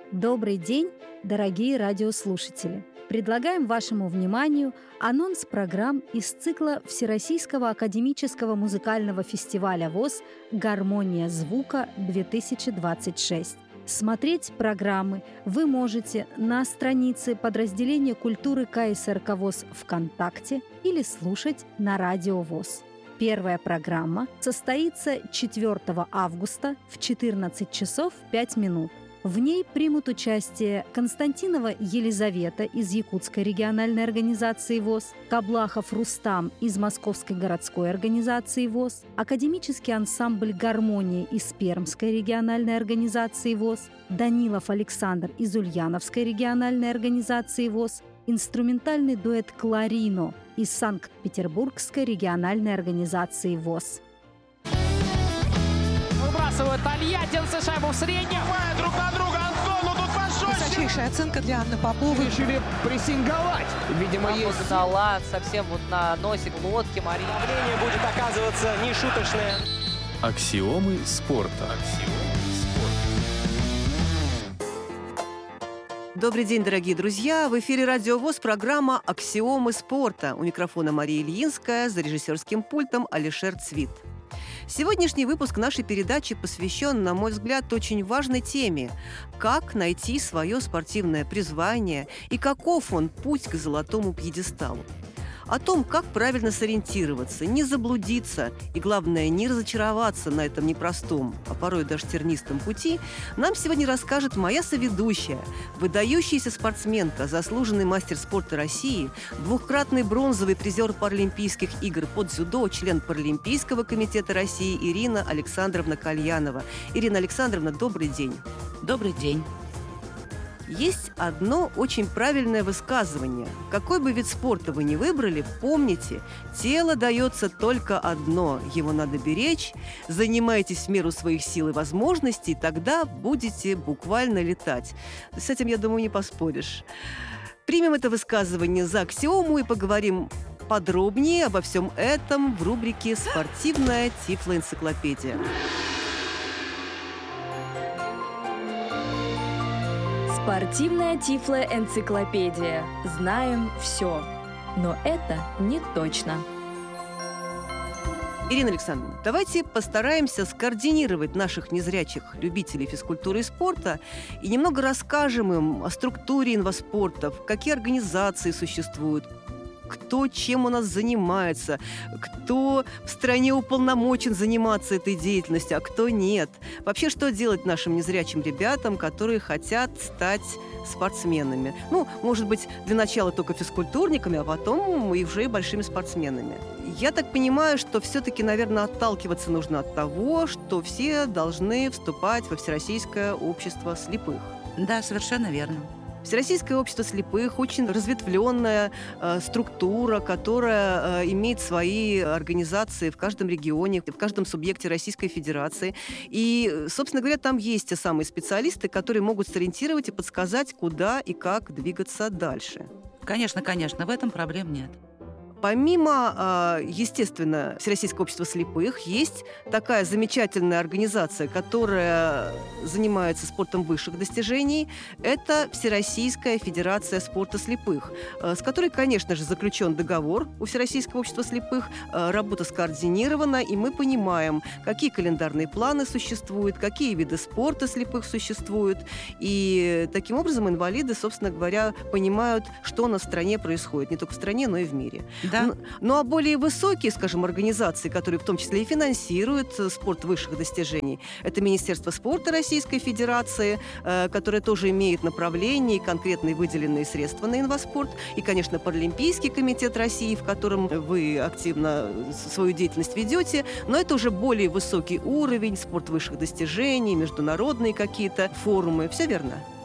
Добрый день, дорогие радиослушатели! Предлагаем вашему вниманию анонс программ из цикла Всероссийского академического музыкального фестиваля ВОС «Гармония звука-2026». Смотреть программы вы можете на странице подразделения культуры КСРК ВОС ВКонтакте или слушать на Радио ВОС. Первая программа состоится 4 августа в 14 часов 5 минут. В ней примут участие Константинова Елизавета из Якутской региональной организации ВОС, Каблахов Рустам из Московской городской организации ВОС, академический ансамбль «Гармония» из Пермской региональной организации ВОС, Данилов Александр из Ульяновской региональной организации ВОС, инструментальный дуэт «Кларино» из Санкт-Петербургской региональной организации ВОС. Выбрасывают тольяттинцы шайбу в среднюю. Друг на друга Антон, ну тут пошел. Высочайшая оценка для Анны Поповой. Решили прессинговать. Видимо, есть... Погнала совсем вот на носе лодки Мария. Давление будет оказываться нешуточное. Аксиомы спорта. Добрый день, дорогие друзья! В эфире Радио ВОС программа «Аксиомы спорта». У микрофона Мария Ильинская, за режиссерским пультом Алишер Цвит. Сегодняшний выпуск нашей передачи посвящен, на мой взгляд, очень важной теме – как найти свое спортивное призвание и каков он путь к золотому пьедесталу. О том, как правильно сориентироваться, не заблудиться и, главное, не разочароваться на этом непростом, а порой даже тернистом пути, нам сегодня расскажет моя соведущая, выдающаяся спортсменка, заслуженный мастер спорта России, двукратный бронзовый призер Паралимпийских игр по дзюдо, член Паралимпийского комитета России Ирина Александровна Кальянова. Ирина Александровна, добрый день. Добрый день. Есть одно очень правильное высказывание. Какой бы вид спорта вы ни выбрали, помните, тело дается только одно. Его надо беречь. Занимайтесь в меру своих сил и возможностей, тогда будете буквально летать. С этим, я думаю, не поспоришь. Примем это высказывание за аксиому и поговорим подробнее обо всем этом в рубрике «Спортивная тифлоэнциклопедия». Спортивная тифлоэнциклопедия. Знаем все. Но это не точно. Ирина Александровна, давайте постараемся скоординировать наших незрячих любителей физкультуры и спорта и немного расскажем им о структуре инваспортов, какие организации существуют, кто чем у нас занимается, кто в стране уполномочен заниматься этой деятельностью, а кто нет. Вообще, что делать нашим незрячим ребятам, которые хотят стать спортсменами? Ну, может быть, для начала только физкультурниками, а потом и уже большими спортсменами. Я так понимаю, что все-таки, наверное, отталкиваться нужно от того, что все должны вступать во Всероссийское общество слепых. Да, совершенно верно. Всероссийское общество слепых – очень разветвленная структура, которая имеет свои организации в каждом регионе, в каждом субъекте Российской Федерации. И, собственно говоря, там есть те самые специалисты, которые могут сориентировать и подсказать, куда и как двигаться дальше. Конечно, в этом проблем нет. Помимо, естественно, Всероссийского общества слепых, есть такая замечательная организация, которая занимается спортом высших достижений. Это Всероссийская Федерация спорта слепых, с которой, конечно же, заключен договор у Всероссийского общества слепых. Работа скоординирована, и мы понимаем, какие календарные планы существуют, какие виды спорта слепых существуют. И таким образом инвалиды, собственно говоря, понимают, что у нас в стране происходит. Не только в стране, но и в мире. Да. Ну а более высокие, скажем, организации, которые в том числе и финансируют спорт высших достижений, это Министерство спорта Российской Федерации, которое тоже имеет направление и конкретные выделенные средства на инваспорт, и, конечно, Паралимпийский комитет России, в котором вы активно свою деятельность ведете, но это уже более высокий уровень, спорт высших достижений, международные какие-то форумы. Все верно?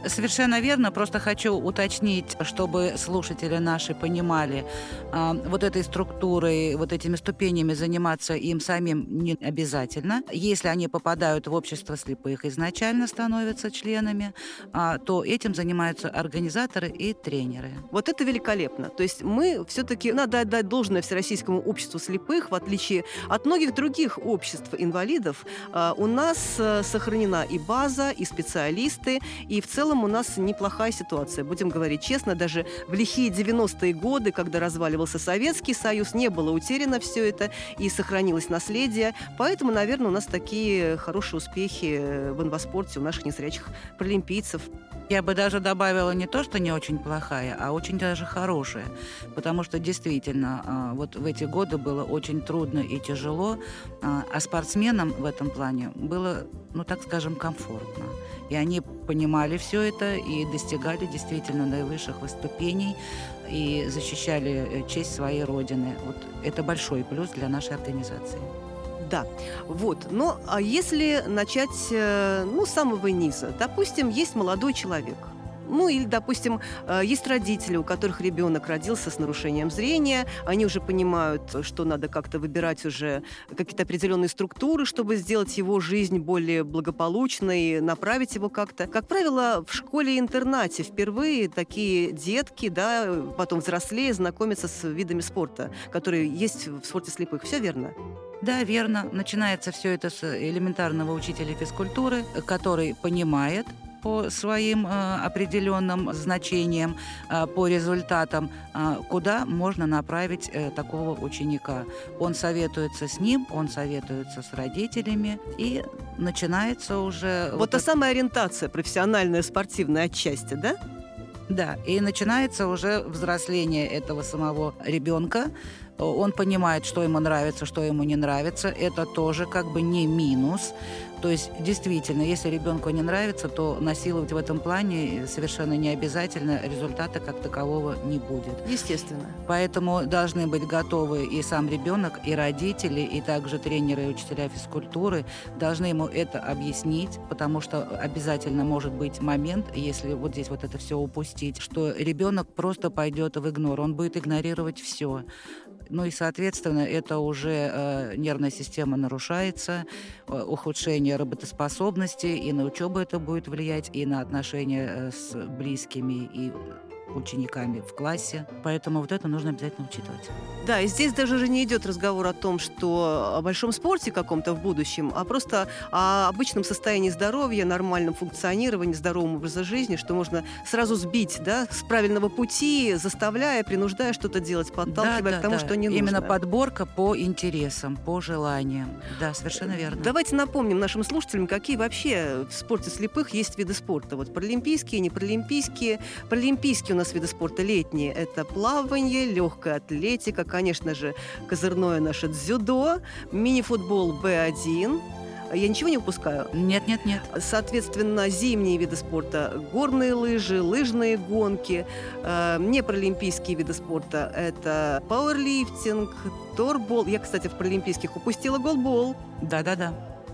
Совершенно верно. Просто хочу уточнить, чтобы слушатели наши понимали, вот этой структурой, вот этими ступенями заниматься им самим не обязательно. Если они попадают в общество слепых, изначально становятся членами, то этим занимаются организаторы и тренеры. Вот это великолепно. То есть мы все-таки, надо отдать должное Всероссийскому обществу слепых, в отличие от многих других обществ инвалидов, у нас сохранена и база, и специалисты, и в целом у нас неплохая ситуация. Будем говорить честно, даже в лихие 90-е годы, когда разваливался Советский Союз, не было утеряно все это и сохранилось наследие. Поэтому, наверное, у нас такие хорошие успехи в инваспорте у наших незрячих паралимпийцев. Я бы даже добавила не то, что не очень плохая, а очень даже хорошая. Потому что действительно вот в эти годы было очень трудно и тяжело, а спортсменам в этом плане было, так скажем, комфортно. И они понимали все это и достигали действительно наивысших ступеней и защищали честь своей родины. Вот это большой плюс для нашей организации. Да, вот. Но а если начать с самого низа? Допустим, есть молодой человек. Или, допустим, есть родители, у которых ребенок родился с нарушением зрения, они уже понимают, что надо как-то выбирать уже какие-то определенные структуры, чтобы сделать его жизнь более благополучной, направить его как-то. Как правило, в школе-интернате впервые такие детки, потом взрослее, знакомятся с видами спорта, которые есть в спорте слепых. Все верно? Да, верно. Начинается все это с элементарного учителя физкультуры, который понимает по своим определенным значениям, по результатам, куда можно направить такого ученика. Он советуется с ним, он советуется с родителями, и начинается уже... Вот та самая ориентация профессиональная, спортивная отчасти, да? Да, и начинается уже взросление этого самого ребенка. Он понимает, что ему нравится, что ему не нравится. Это тоже как бы не минус. То есть, действительно, если ребенку не нравится, то насиловать в этом плане совершенно не обязательно, результата как такового не будет. Естественно. Поэтому должны быть готовы и сам ребенок, и родители, и также тренеры и учителя физкультуры должны ему это объяснить, потому что обязательно может быть момент, если вот здесь вот это все упустить, что ребенок просто пойдет в игнор, он будет игнорировать все. И, соответственно, это уже нервная система нарушается, ухудшение работоспособности, и на учебу это будет влиять, и на отношения с близкими, и учениками в классе. Поэтому вот это нужно обязательно учитывать. Да, и здесь даже уже не идет разговор о том, что о большом спорте каком-то в будущем, а просто о обычном состоянии здоровья, нормальном функционировании, здоровом образе жизни, что можно сразу сбить, с правильного пути, заставляя, принуждая что-то делать, подталкивая к тому, что не нужно. Именно подборка по интересам, по желаниям. Да, совершенно верно. Давайте напомним нашим слушателям, какие вообще в спорте слепых есть виды спорта. Вот паралимпийские, не паралимпийские. Паралимпийские у нас виды спорта летние. Это плавание, легкая атлетика, конечно же, козырное наше дзюдо, мини-футбол Б1. Я ничего не упускаю? Нет. Соответственно, зимние виды спорта – горные лыжи, лыжные гонки. Непаралимпийские виды спорта – это пауэрлифтинг, торбол. Я, кстати, в паралимпийских упустила голбол. Да.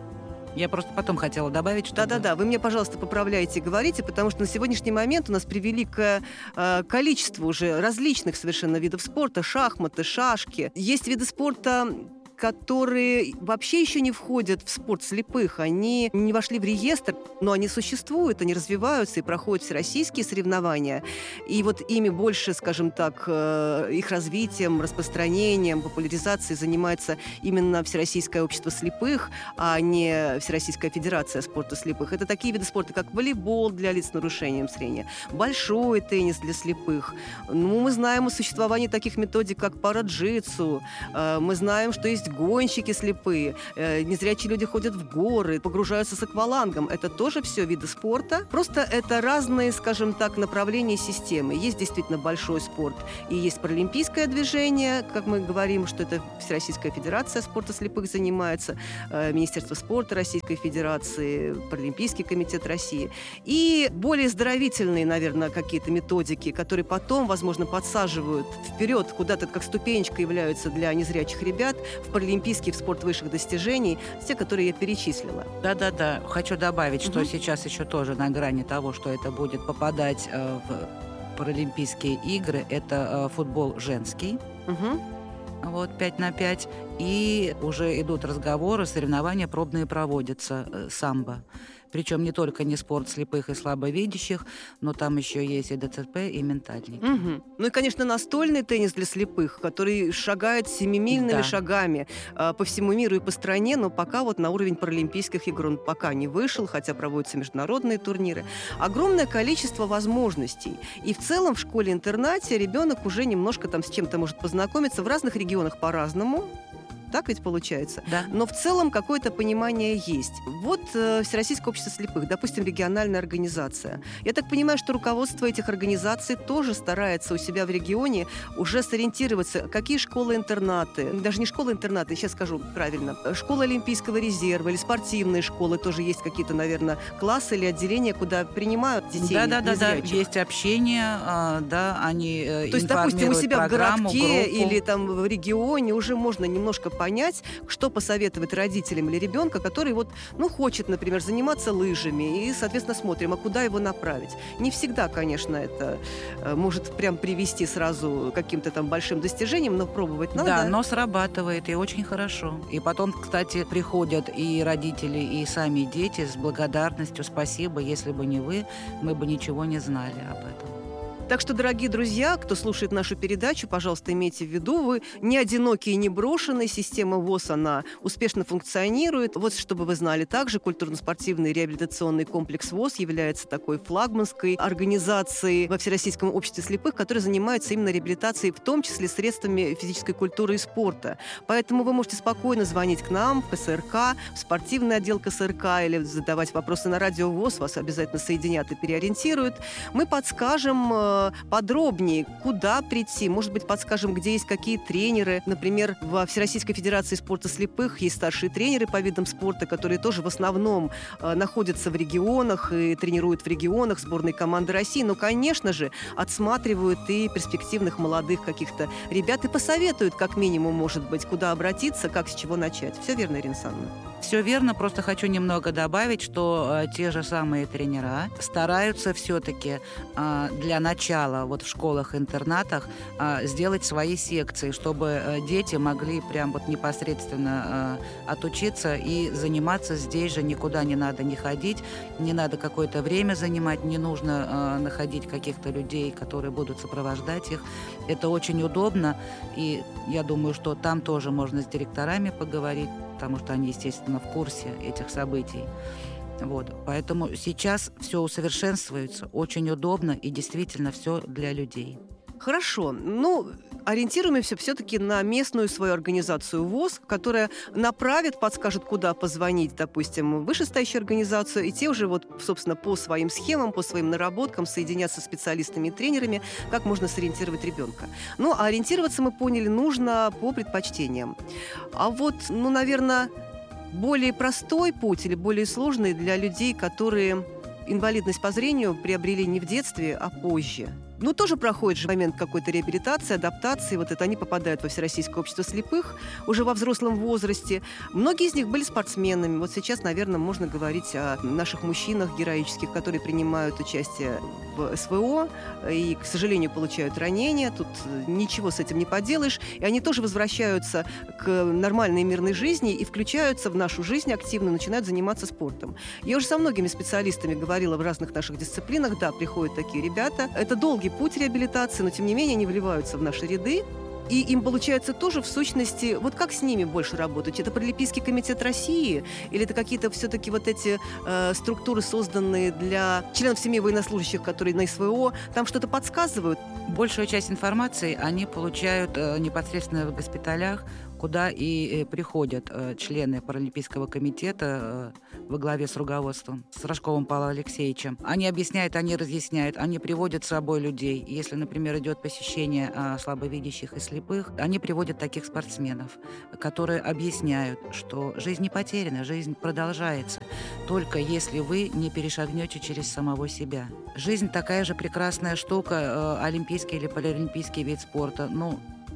Я просто потом хотела добавить, что... Да. Вы мне, пожалуйста, поправляйте и говорите, потому что на сегодняшний момент у нас превеликое количество уже различных совершенно видов спорта. Шахматы, шашки. Есть виды спорта, которые вообще еще не входят в спорт слепых. Они не вошли в реестр, но они существуют, они развиваются и проходят всероссийские соревнования. И вот ими больше, скажем так, их развитием, распространением, популяризацией занимается именно Всероссийское общество слепых, а не Всероссийская федерация спорта слепых. Это такие виды спорта, как волейбол для лиц с нарушением зрения, большой теннис для слепых. Мы знаем о существовании таких методик, как пара-джитсу. Мы знаем, что есть гонщики слепые, незрячие люди ходят в горы, погружаются с аквалангом. Это тоже все виды спорта. Просто это разные, скажем так, направления системы. Есть действительно большой спорт. И есть паралимпийское движение, как мы говорим, что это Всероссийская федерация спорта слепых занимается, Министерство спорта Российской Федерации, Паралимпийский комитет России. И более здоровительные, наверное, какие-то методики, которые потом, возможно, подсаживают вперед, куда-то как ступенечка являются для незрячих ребят в паралимпийский в спорт высших достижений, те, которые я перечислила. Да. Хочу добавить, что сейчас еще тоже на грани того, что это будет попадать в Паралимпийские игры. Это футбол женский. 5×5. И уже идут разговоры, соревнования пробные проводятся, самбо. Причем не только не спорт слепых и слабовидящих, но там еще есть и ДЦП, и ментальники. Ну и, конечно, настольный теннис для слепых, который шагает семимильными шагами по всему миру и по стране, но пока вот на уровень Паралимпийских игр он пока не вышел, хотя проводятся международные турниры. Огромное количество возможностей. И в целом в школе-интернате ребенок уже немножко там с чем-то может познакомиться. В разных регионах по-разному. Так ведь получается? Да. Но в целом какое-то понимание есть. Вот Всероссийское общество слепых, допустим, региональная организация. Я так понимаю, что руководство этих организаций тоже старается у себя в регионе уже сориентироваться, какие школы-интернаты, даже не школы-интернаты, сейчас скажу правильно, школа Олимпийского резерва или спортивные школы, тоже есть какие-то, наверное, классы или отделения, куда принимают детей незрячих. Есть общение, они то есть, допустим, у себя в городке группу. или там в регионе уже можно немножко понять, что посоветовать родителям или ребенка, который хочет, например, заниматься лыжами, и, соответственно, смотрим, а куда его направить. Не всегда, конечно, это может прям привести сразу к каким-то там большим достижениям, но пробовать надо. Да, но срабатывает, и очень хорошо. И потом, кстати, приходят и родители, и сами дети с благодарностью: спасибо, если бы не вы, мы бы ничего не знали об этом. Так что, дорогие друзья, кто слушает нашу передачу, пожалуйста, имейте в виду, вы не одинокие и не брошенные. Система ВОС, она успешно функционирует. Вот, чтобы вы знали, также культурно-спортивный реабилитационный комплекс ВОС является такой флагманской организацией во Всероссийском обществе слепых, которая занимается именно реабилитацией, в том числе средствами физической культуры и спорта. Поэтому вы можете спокойно звонить к нам в КСРК, в спортивный отдел КСРК или задавать вопросы на радио ВОС. Вас обязательно соединят и переориентируют. Мы подскажем подробнее, куда прийти. Может быть, подскажем, где есть какие тренеры. Например, во Всероссийской Федерации спорта слепых есть старшие тренеры по видам спорта, которые тоже в основном находятся в регионах и тренируют в регионах сборной команды России. Но, конечно же, отсматривают и перспективных молодых каких-то ребят и посоветуют, как минимум, может быть, куда обратиться, как с чего начать. Все верно, Ирина Александровна? Все верно, просто хочу немного добавить, что те же самые тренера стараются все-таки для начала в школах-интернатах сделать свои секции, чтобы дети могли прям непосредственно отучиться и заниматься здесь же. Никуда не надо не ходить, не надо какое-то время занимать, не нужно находить каких-то людей, которые будут сопровождать их. Это очень удобно, и я думаю, что там тоже можно с директорами поговорить, потому что они, естественно, в курсе этих событий. Поэтому сейчас все усовершенствуется, очень удобно и действительно все для людей. Хорошо. Ориентируемся все-таки на местную свою организацию ВОС, которая направит, подскажет, куда позвонить, допустим, в вышестоящую организацию, и те уже собственно, по своим схемам, по своим наработкам соединятся с специалистами и тренерами, как можно сориентировать ребенка. А ориентироваться, мы поняли, нужно по предпочтениям. Наверное, более простой путь или более сложный для людей, которые инвалидность по зрению приобрели не в детстве, а позже. Тоже проходит же момент какой-то реабилитации, адаптации. Они попадают во Всероссийское общество слепых уже во взрослом возрасте. Многие из них были спортсменами. Сейчас, наверное, можно говорить о наших мужчинах героических, которые принимают участие в СВО и, к сожалению, получают ранения. Тут ничего с этим не поделаешь. И они тоже возвращаются к нормальной мирной жизни и включаются в нашу жизнь активно, начинают заниматься спортом. Я уже со многими специалистами говорила в разных наших дисциплинах. Да, приходят такие ребята. Это долгий путь реабилитации, но, тем не менее, они вливаются в наши ряды. И им получается тоже, в сущности, как с ними больше работать? Это Паралимпийский комитет России? Или это какие-то все-таки эти структуры, созданные для членов семьи военнослужащих, которые на СВО, там что-то подсказывают? Большую часть информации они получают непосредственно в госпиталях, куда и приходят члены Паралимпийского комитета во главе с руководством, с Рожковым Павлом Алексеевичем. Они объясняют, они разъясняют, они приводят с собой людей. Если, например, идет посещение слабовидящих и слепых, они приводят таких спортсменов, которые объясняют, что жизнь не потеряна, жизнь продолжается, только если вы не перешагнете через самого себя. Жизнь такая же прекрасная штука, олимпийский или паралимпийский вид спорта.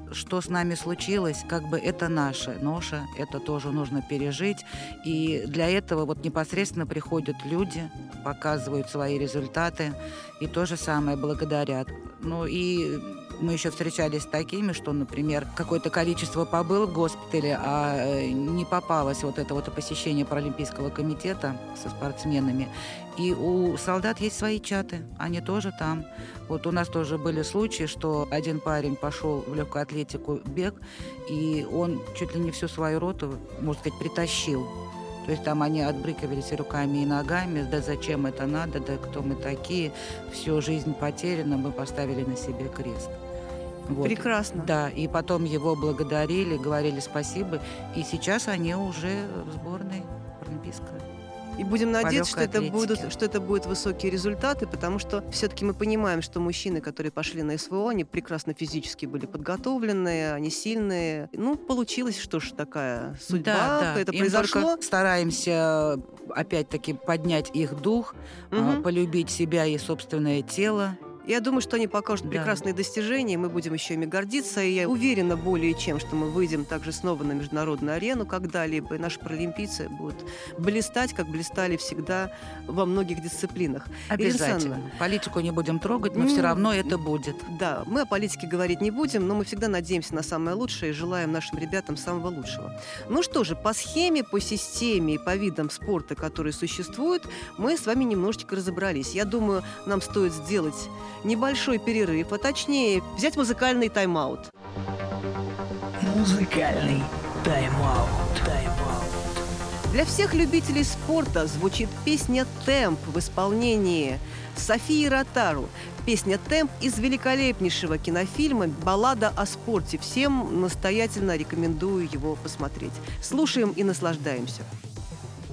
что с нами случилось, как бы это наша ноша, это тоже нужно пережить. И для этого вот непосредственно приходят люди, показывают свои результаты и то же самое благодарят. Ну и мы еще встречались с такими, что, например, какое-то количество побыл в госпитале, а не попалось вот это вот посещение Паралимпийского комитета со спортсменами. И у солдат есть свои чаты, они тоже там. Вот у нас тоже были случаи, что один парень пошел в легкую атлетику, бег, и он чуть ли не всю свою роту, можно сказать, притащил. То есть там они отбрыкивались и руками, и ногами, да зачем это надо, да кто мы такие, всю жизнь потеряна, мы поставили на себе крест. Вот. Прекрасно. Да, и потом его благодарили, говорили спасибо, и сейчас они уже в сборной паралимпийской. И будем надеяться, что атлетике. это будут высокие результаты, потому что все-таки мы понимаем, что мужчины, которые пошли на СВО, они прекрасно физически были подготовленные, они сильные. Ну, получилось, что ж такая судьба, да. это Им произошло. только стараемся опять-таки поднять их дух, полюбить себя и собственное тело. Я думаю, что они покажут прекрасные достижения, и мы будем еще ими гордиться. И я уверена более чем, что мы выйдем также снова на международную арену когда-либо, и наши паралимпийцы будут блистать, как блистали всегда во многих дисциплинах. Обязательно. Политику не будем трогать, но все равно это будет. Да, мы о политике говорить не будем, но мы всегда надеемся на самое лучшее и желаем нашим ребятам самого лучшего. Ну что же, по схеме, по системе и по видам спорта, которые существуют, мы с вами немножечко разобрались. Я думаю, нам стоит сделать небольшой перерыв, а точнее взять музыкальный тайм-аут. Музыкальный тайм-аут. Для всех любителей спорта звучит песня «Темп» в исполнении Софии Ротару. Песня «Темп» из великолепнейшего кинофильма «Баллада о спорте». Всем настоятельно рекомендую его посмотреть. Слушаем и наслаждаемся.